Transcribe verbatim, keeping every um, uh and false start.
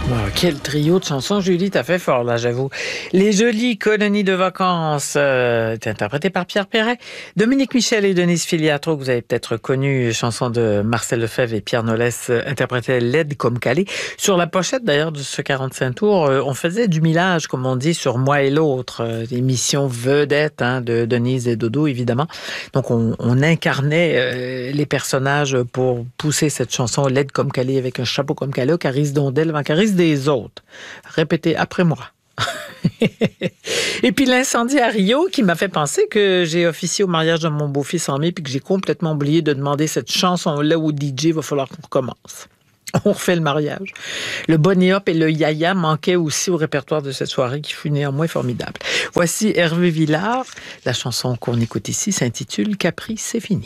Oh, quel trio de chansons, Julie, t'as fait fort, là, j'avoue. Les jolies colonies de vacances, euh, interprétées par Pierre Perret. Dominique Michel et Denise Filiatro, que vous avez peut-être connu, chanson de Marcel Lefebvre et Pierre Nolès, euh, interprétaient Laide comme Calais. Sur la pochette, d'ailleurs, de ce quarante-cinq tours, euh, on faisait du millage, comme on dit, sur Moi et l'autre, euh, émission vedette hein, de Denise et Dodo, évidemment. Donc, on, on incarnait euh, les personnages pour pousser cette chanson Laide comme Calais avec un chapeau comme Calais, Caris Dondel, avant Caris des autres. Répétez après moi. Et puis l'incendie à Rio qui m'a fait penser que j'ai officié au mariage de mon beau-fils en mai puis que j'ai complètement oublié de demander cette chanson-là au D J. Il va falloir qu'on recommence. On refait le mariage. Le Bonnie Hop et le Yaya manquaient aussi au répertoire de cette soirée qui fut néanmoins formidable. Voici Hervé Villard. La chanson qu'on écoute ici s'intitule « Capri, c'est fini ».